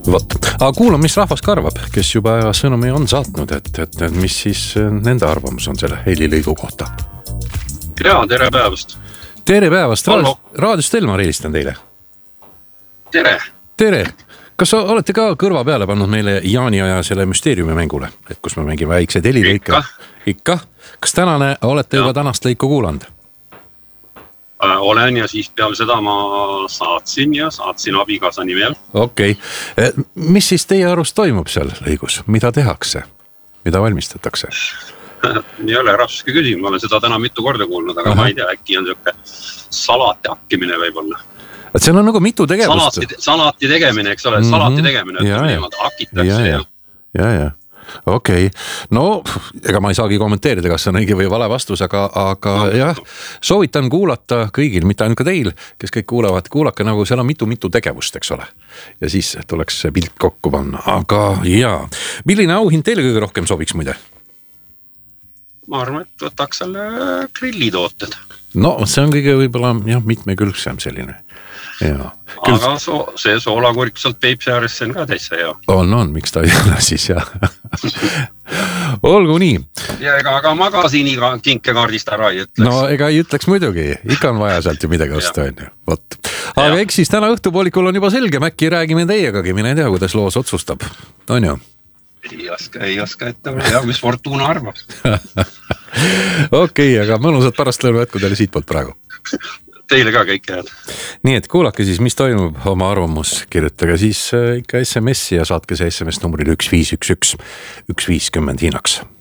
Vot, aga kuulame, mis rahvas karvab, kes juba sõnumi on saatnud, et mis siis nende arvamus on selle helilõigu kohta. Jaa, tere päevast. Tere päevast, raadiost Elmar helistan teile. Tere. Tere. Kas olete ka kõrva peale pannud meile Jaani aja selle müsteeriumi mängule, et kus me mängime väikseid helilõike? Ikka. Kas tänane olete juba tänast lõiku kuulanud? Olen ja siis peale seda ma saatsin abikaasa nimel. Okei. Mis siis teie arust toimub seal lõigus? Mida tehakse? Mida valmistatakse? Ei ole raske küsimus, ma olen seda täna mitu korda kuulnud, aga ma ei tea, äkki on selline salati hakkimine võib-olla. Et seal on nagu mitu tegevust. Salati tegemine, eks ole, salati tegemine, hakitakse. Ja. Okei. No, ega ma ei saagi kommenteerida, kas on õige või vale vastus, aga jah, soovitan kuulata kõigil, mitte ainult ka teil, kes kõik kuulavad, kuulake nagu seal on mitu tegevust, eks ole. Ja siis tuleks see pilt kokku panna, aga jaa. Milline auhind teile kõige rohkem sobiks muide? Ma arvan, et võtaks selle grillitooted. No, see on kõige võib-olla mitmekülgsem selline. Ja. Aga see soolakurk sealt Peipsi äärest on ka täitsa hea. On, miks ta ei ole siis jah. Olgu nii. Ja ega magasiiniga kinkekaardist ära ei ütleks. No ega ei ütleks muidugi, ikka on vaja sealt ju midagi osta. Vot. Aga eks siis täna õhtupoolikul on juba selge, äkki räägime teiegagi, mine tea, kuidas loos otsustab. On ju? Ei oska ette ja mis Fortuna arvab. Okei, aga mõnusad pärastlõunu jätku teile siitpoolt praegu. Teile ka kõik head. Nii et kuulake siis, mis toimub oma arvamus, kirjutage siis ikka SMS ja saatke see SMS numbril 1511 150 hinnaks.